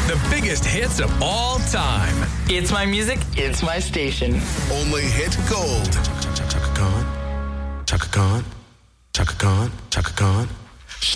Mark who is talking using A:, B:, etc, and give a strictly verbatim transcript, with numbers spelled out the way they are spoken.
A: The biggest hits of all time.
B: It's my music, it's my station.
C: Only hit gold.
D: Chaka Khan, Chaka Khan, Chaka Khan, Chaka Khan.